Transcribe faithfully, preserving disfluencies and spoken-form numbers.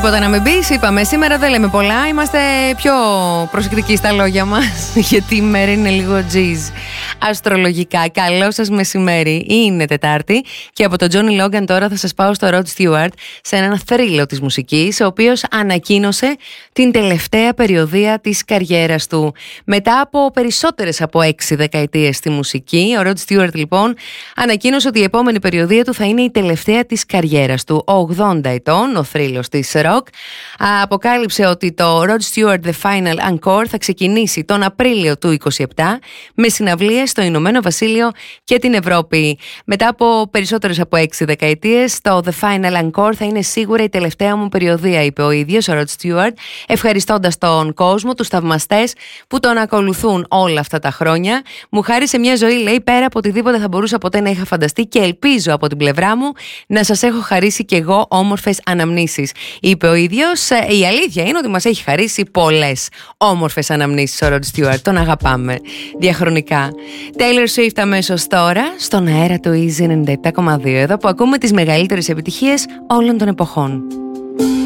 Τίποτα να μην πεις, είπαμε. Σήμερα δεν λέμε πολλά. Είμαστε πιο προσεκτικοί στα λόγια μας. Γιατί η μέρα είναι λίγο τζιζ. Αστρολογικά, καλό σας μεσημέρι. Είναι Τετάρτη. Και από τον Τζόνι Λόγκαν τώρα θα σας πάω στο Ροντ Στιούαρτ, σε έναν θρύλο της μουσικής, ο οποίος ανακοίνωσε την τελευταία περιοδεία της καριέρας του. Μετά από περισσότερες από έξι δεκαετίες στη μουσική, ο Ροντ Στιούαρτ λοιπόν ανακοίνωσε ότι η επόμενη περιοδεία του θα είναι η τελευταία της καριέρας του. ογδόντα ετών, ο θρύλος της ροκ αποκάλυψε ότι το Rod Stewart The Final Encore θα ξεκινήσει τον Απρίλιο του είκοσι επτά με συναυλίες στο Ηνωμένο Βασίλειο και την Ευρώπη. Μετά από περισσότερες από έξι δεκαετίες, το The Final Encore θα είναι σίγουρα η τελευταία μου περιοδεία, είπε ο ίδιος ο Rod Stewart, ευχαριστώντας τον κόσμο, τους θαυμαστές που τον ακολουθούν όλα αυτά τα χρόνια. Μου χάρισε μια ζωή, λέει, πέρα από οτιδήποτε θα μπορούσα ποτέ να είχα φανταστεί και ελπίζω από την πλευρά μου να σας έχω χαρίσει κι εγώ όμορφες αναμνήσεις, είπε ο ίδιος. Η αλήθεια είναι ότι μας έχει χαρίσει πολλές όμορφες αναμνήσεις ο Rod Stewart. Τον αγαπάμε διαχρονικά. Taylor Swift αμέσως τώρα στον αέρα του Easy ενενήντα επτά κόμμα δύο, εδώ που ακούμε τις μεγαλύτερες επιτυχίες όλων των εποχών.